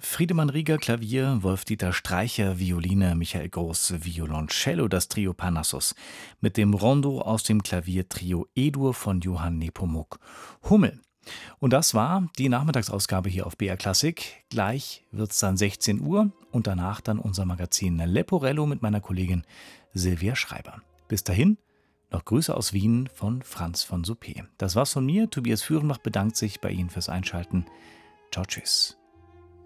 Friedemann Rieger Klavier, Wolf-Dieter Streicher Violine, Michael Groß Violoncello, das Trio Parnassus mit dem Rondo aus dem Klaviertrio E-Dur von Johann Nepomuk Hummel. Und das war die Nachmittagsausgabe hier auf BR Klassik. Gleich wird's dann 16 Uhr und danach dann unser Magazin Leporello mit meiner Kollegin Silvia Schreiber. Bis dahin noch Grüße aus Wien von Franz von Suppé. Das war's von mir. Tobias Führenbach bedankt sich bei Ihnen fürs Einschalten. Ciao, tschüss.